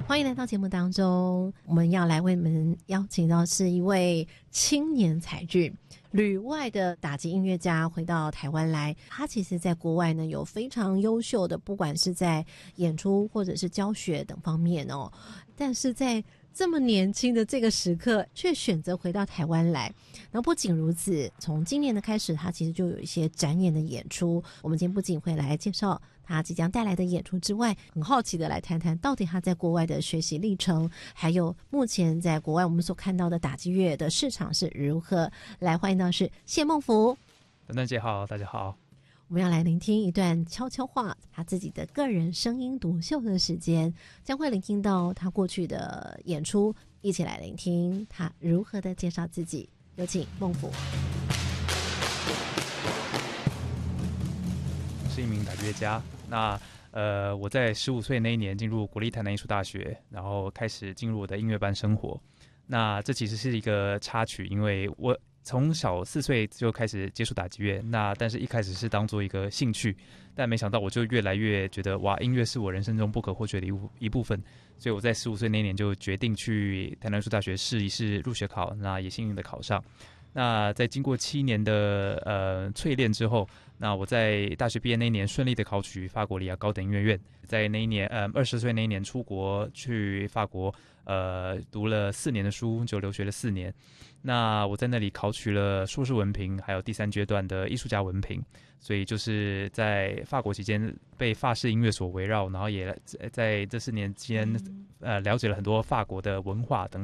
欢迎来到节目当中，我们要来为你们邀请到是一位青年才俊旅外的打击音乐家回到台湾来。他其实在国外呢有非常优秀的，不管是在演出或者是教学等方面哦，但是在这么年轻的这个时刻却选择回到台湾来。然后不仅如此，从今年的开始他其实就有一些展演的演出。我们今天不仅会来介绍他即将带来的演出之外，很好奇的来谈谈到底他在国外的学习历程，还有目前在国外我们所看到的打击乐的市场是如何。来欢迎到是谢孟福。 等等姐好，大家好。 我们要来聆听一段悄悄话，他自己的个人声音独秀的时间，将会聆听到他过去的演出，一起来聆听他如何的介绍自己。有请孟福。 我是一名打击乐家。那我在15岁那一年进入国立台南艺术大学，然后开始进入我的音乐班生活。那这其实是一个插曲，因为我从小4岁就开始接触打击乐，但是一开始是当做一个兴趣，但没想到我就越来越觉得哇，音乐是我人生中不可或缺的一部分。所以我在15岁那年就决定去台南艺术大学试一试入学考，那也幸运的考上。那在经过7年的淬炼之后，那我在大学毕业那一年顺利的考取法国里亚高等音乐院，在那一年20岁那一年出国去法国读了4年的书，就留学了4年。那我在那里考取了硕士文凭，还有第3阶段的艺术家文凭，所以就是在法国期间被法式音乐所围绕，然后也在这4年间了解了很多法国的文化等等。